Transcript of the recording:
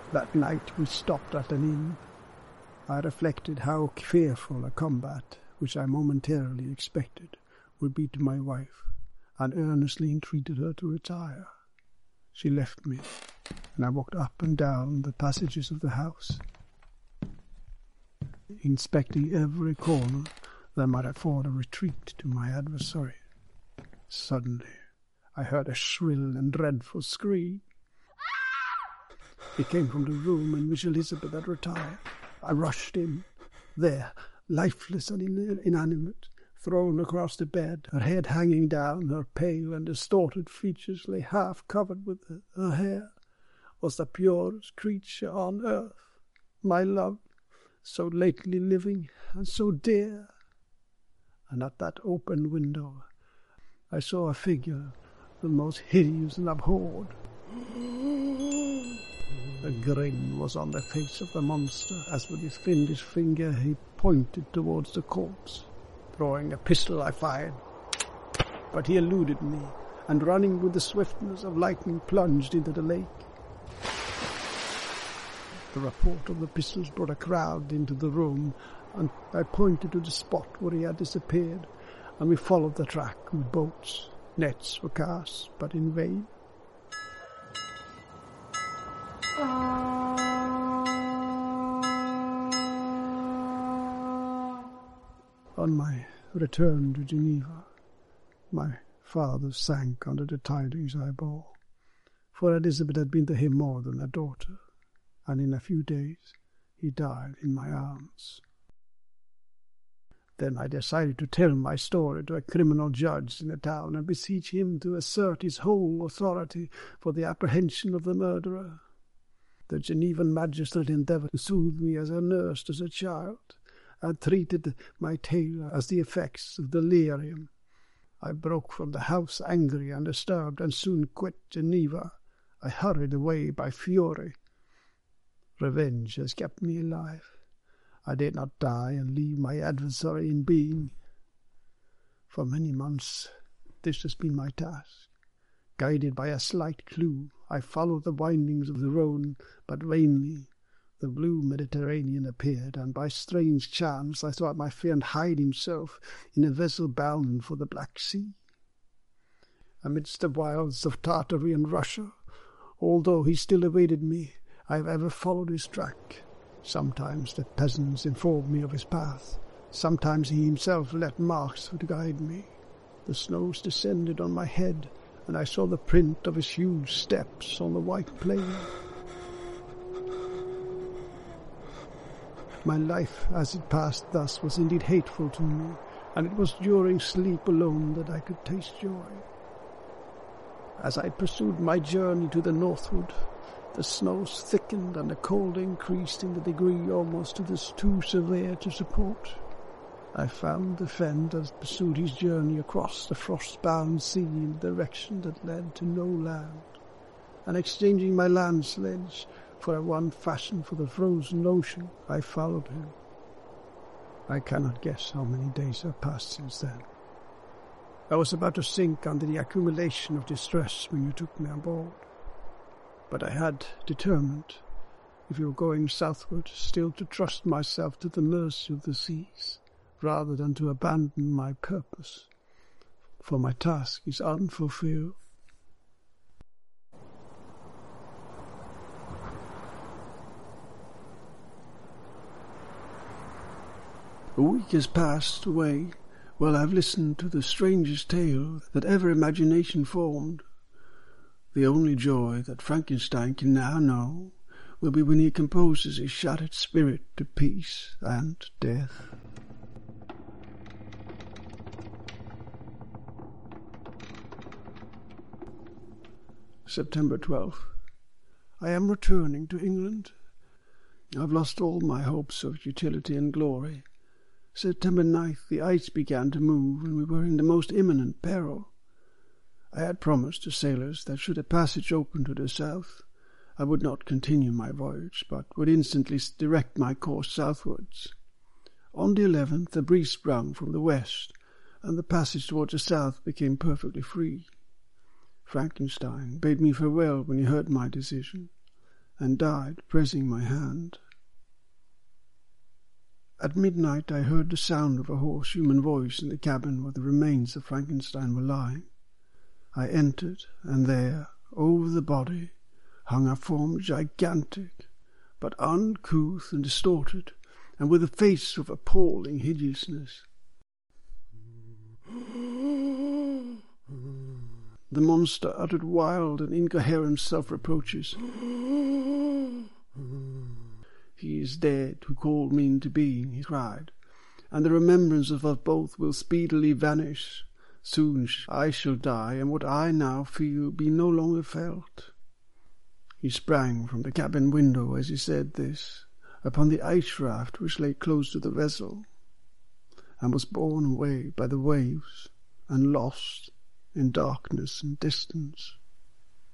That night we stopped at an inn. I reflected how fearful a combat, which I momentarily expected, would be to my wife, and earnestly entreated her to retire. She left me, and I walked up and down the passages of the house, inspecting every corner that might afford a retreat to my adversary. Suddenly, I heard a shrill and dreadful scream. It came from the room in which Elizabeth had retired. I rushed in. There, lifeless and inanimate, thrown across the bed, her head hanging down, her pale and distorted features lay half covered with her hair, was the purest creature on earth, my love, so lately living and so dear. And at that open window I saw a figure the most hideous and abhorred. A grin was on the face of the monster as with his fiendish finger he pointed towards the corpse. Drawing a pistol I fired, but he eluded me, and running with the swiftness of lightning plunged into the lake. The report of the pistols brought a crowd into the room, and I pointed to the spot where he had disappeared, and we followed the track with boats. Nets were cast, but in vain. On my return to Geneva, my father sank under the tidings I bore, for Elizabeth had been to him more than a daughter, and in a few days he died in my arms. Then I decided to tell my story to a criminal judge in the town and beseech him to assert his whole authority for the apprehension of the murderer. The Genevan magistrate endeavoured to soothe me as I nursed as a child, and treated my tale as the effects of delirium. I broke from the house angry and disturbed, and soon quit Geneva. I hurried away by fury. Revenge has kept me alive. I did not die and leave my adversary in being. For many months this has been my task. Guided by a slight clue, I followed the windings of the Rhone, but vainly. The blue Mediterranean appeared, and by strange chance I thought my friend hide himself in a vessel bound for the Black Sea. Amidst the wilds of Tartary and Russia, although he still evaded me, I have ever followed his track. Sometimes the peasants informed me of his path. Sometimes he himself left marks to guide me. The snows descended on my head, and I saw the print of his huge steps on the white plain. My life as it passed thus was indeed hateful to me, and it was during sleep alone that I could taste joy. As I pursued my journey to the northward, the snows thickened and the cold increased in the degree almost too severe to support. I found the friend had pursued his journey across the frost-bound sea in a direction that led to no land, and exchanging my land sledge for one fashioned for the frozen ocean, I followed him. I cannot guess how many days have passed since then. I was about to sink under the accumulation of distress when you took me on board. But I had determined, if you were going southward, still to trust myself to the mercy of the seas, rather than to abandon my purpose, for my task is unfulfilled. A week has passed away while I've listened to the strangest tale that ever imagination formed. The only joy that Frankenstein can now know will be when he composes his shattered spirit to peace and death. September 12th. I am returning to England. I've lost all my hopes of utility and glory. September 9th, the ice began to move, and we were in the most imminent peril. I had promised the sailors that should a passage open to the south, I would not continue my voyage, but would instantly direct my course southwards. On the 11th, a breeze sprung from the west, and the passage towards the south became perfectly free. Frankenstein bade me farewell when he heard my decision. and died pressing my hand. At midnight I heard the sound of a hoarse human voice in the cabin where the remains of Frankenstein were lying. I entered, and there, over the body, hung a form gigantic, but uncouth and distorted, and with a face of appalling hideousness. The monster uttered wild and incoherent self-reproaches. "He is dead who called me into being," he cried, "and the remembrance of us both will speedily vanish. Soon I shall die, and what I now feel be no longer felt." He sprang from the cabin window as he said this, upon the ice raft which lay close to the vessel, and was borne away by the waves, and lost in darkness and distance.